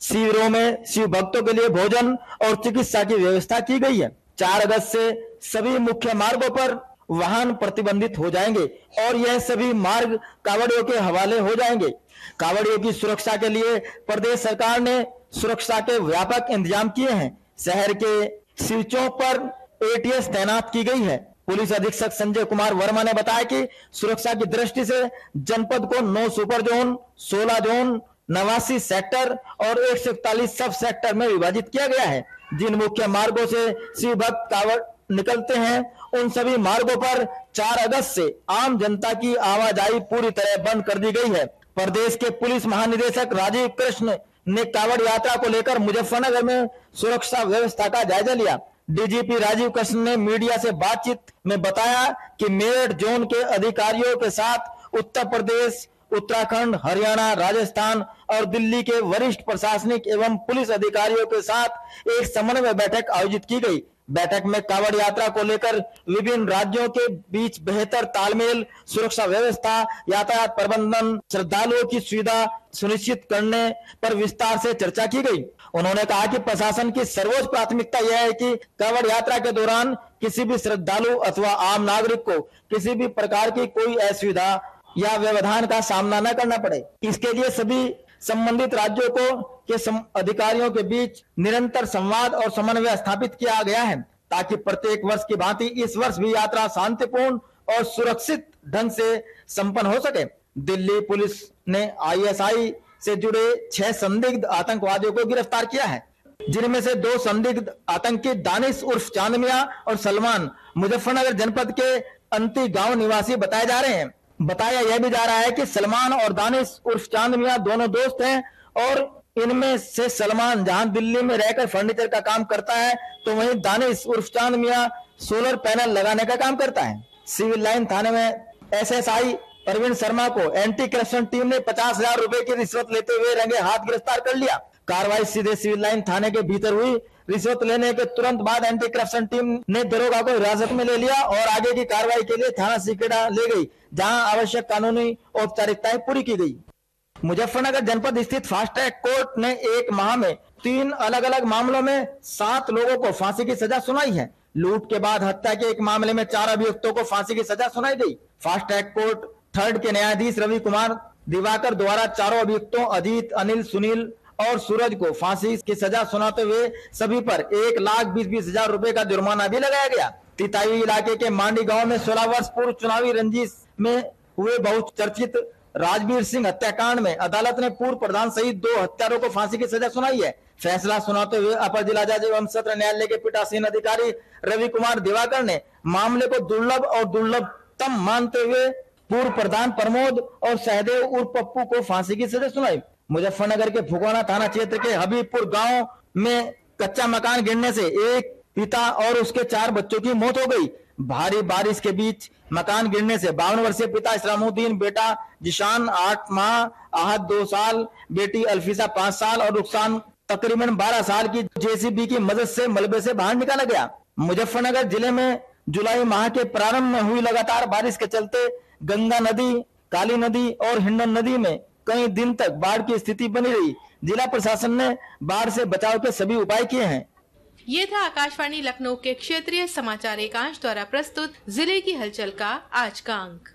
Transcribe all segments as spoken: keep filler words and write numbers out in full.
शिविरों में शिव भक्तों के लिए भोजन और चिकित्सा की व्यवस्था की गई है। चार अगस्त से सभी मुख्य मार्गों पर वाहन प्रतिबंधित हो जाएंगे और यह सभी मार्ग कांवड़ियों के हवाले हो जाएंगे। कांवड़ियों की सुरक्षा के लिए प्रदेश सरकार ने सुरक्षा के व्यापक इंतजाम किए हैं। शहर के शिव चौक पर एटीएस तैनात की गई है। पुलिस अधीक्षक संजय कुमार वर्मा ने बताया कि सुरक्षा की दृष्टि से जनपद को नौ सुपर जोन, सोलह जोन, नवासी सेक्टर और एक सौ इकतालीस सब सेक्टर में विभाजित किया गया है। जिन मुख्य मार्गों से शिव भक्त कांवड़ निकलते हैं उन सभी मार्गों पर चार अगस्त से आम जनता की आवाजाही पूरी तरह बंद कर दी गई है। प्रदेश के पुलिस महानिदेशक राजीव कृष्ण ने कांवड़ यात्रा को लेकर मुजफ्फरनगर में सुरक्षा व्यवस्था का जायजा लिया। डीजीपी राजीव कृष्ण ने मीडिया से बातचीत में बताया कि मेरठ जोन के अधिकारियों के साथ उत्तर प्रदेश, उत्तराखंड, हरियाणा, राजस्थान और दिल्ली के वरिष्ठ प्रशासनिक एवं पुलिस अधिकारियों के साथ एक समन्वय बैठक आयोजित की गई। बैठक में कांवड़ यात्रा को लेकर विभिन्न राज्यों के बीच बेहतर तालमेल, सुरक्षा व्यवस्था, यातायात प्रबंधन, श्रद्धालुओं की सुविधा सुनिश्चित करने पर विस्तार से चर्चा की गई। उन्होंने कहा कि प्रशासन की सर्वोच्च प्राथमिकता यह है कि कांवड़ यात्रा के दौरान किसी भी श्रद्धालु अथवा आम नागरिक को किसी भी प्रकार की कोई असुविधा या व्यवधान का सामना न करना पड़े। इसके लिए सभी संबंधित राज्यों को के अधिकारियों के बीच निरंतर संवाद और समन्वय स्थापित किया गया है ताकि प्रत्येक वर्ष की भांति इस वर्ष भी यात्रा शांतिपूर्ण और सुरक्षित ढंग से संपन्न हो सके। दिल्ली पुलिस ने आईएसआई से जुड़े छह संदिग्ध आतंकवादियों को गिरफ्तार किया है, जिनमें से दो संदिग्ध आतंकी दानिश उर्फ चांद मियां और सलमान मुजफ्फरनगर जनपद के अंती गांव निवासी बताए जा रहे हैं। बताया यह भी जा रहा है कि सलमान और दानिश उर्फ चांद मियां दोनों दोस्त हैं और इनमें से सलमान जहां दिल्ली में रहकर फर्नीचर का काम करता है तो वहीं दानिश उर्फ चांद मियां सोलर पैनल लगाने का काम करता है। सिविल लाइन थाने में एसएसआई प्रवीण शर्मा को एंटी करप्शन टीम ने पचास हजार रुपए की रिश्वत लेते हुए रंगे हाथ गिरफ्तार कर लिया। कार्रवाई सीधे सिविल लाइन थाने के भीतर हुई। रिश्वत लेने के तुरंत बाद एंटी करप्शन टीम ने दरोगा को हिरासत में ले लिया और आगे की कार्रवाई के लिए थाना सिकेड़ा ले गई, जहां आवश्यक कानूनी औपचारिकताएं पूरी की गई। मुजफ्फरनगर जनपद स्थित फास्ट ट्रैक कोर्ट ने एक माह में तीन अलग अलग मामलों में सात लोगों को फांसी की सजा सुनाई है। लूट के बाद हत्या के एक मामले में चार अभियुक्तों को फांसी की सजा सुनाई गई। फास्ट ट्रैक कोर्ट थर्ड के न्यायाधीश रवि कुमार दिवाकर द्वारा चारों अभियुक्तों अजीत, अनिल, सुनील और सूरज को फांसी की सजा सुनाते हुए सभी पर एक लाख बीस बीस हजार रुपए का जुर्माना भी लगाया गया। तिताई इलाके के मांडी गांव में सोलह वर्ष पूर्व चुनावी रंजिश में हुए बहुचर्चित राजवीर सिंह हत्याकांड में अदालत ने पूर्व प्रधान सहित दो हत्यारों को फांसी की सजा सुनाई है। फैसला सुनाते हुए अपर जिला जज एवं सत्र न्यायालय के पीठासीन अधिकारी रवि कुमार दिवाकर ने मामले को दुर्लभ और दुर्लभतम मानते हुए पूर्व प्रधान प्रमोद और सहदेव उर्फ पप्पू को फांसी की सजा सुनाई। मुजफ्फरनगर के फुगोना थाना क्षेत्र के हबीबपुर गांव में कच्चा मकान गिरने से एक पिता और उसके चार बच्चों की मौत हो गई। भारी बारिश के बीच मकान गिरने से बावन वर्षीय पिता इस्लामुद्दीन, बेटा जिशान आठ माह, आहत दो साल, बेटी अल्फीसा पांच साल और रुखसान तकरीबन बारह साल की जेसीबी की मदद से मलबे से बाहर निकाला गया। मुजफ्फरनगर जिले में जुलाई माह के प्रारंभ में हुई लगातार बारिश के चलते गंगा नदी, काली नदी और हिंडन नदी में कई दिन तक बाढ़ की स्थिति बनी रही। जिला प्रशासन ने बाढ़ से बचाव के सभी उपाय किए हैं। ये था आकाशवाणी लखनऊ के क्षेत्रीय समाचार एकांश द्वारा प्रस्तुत जिले की हलचल का आज का अंक।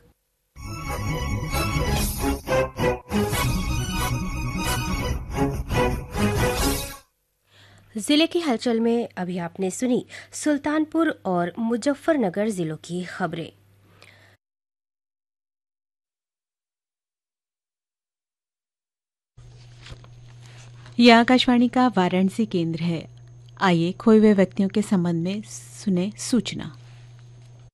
जिले की हलचल में अभी आपने सुनी सुल्तानपुर और मुजफ्फरनगर जिलों की खबरें। यह आकाशवाणी का वाराणसी केंद्र है। आइए खोए हुए व्यक्तियों के संबंध में सुने सूचना।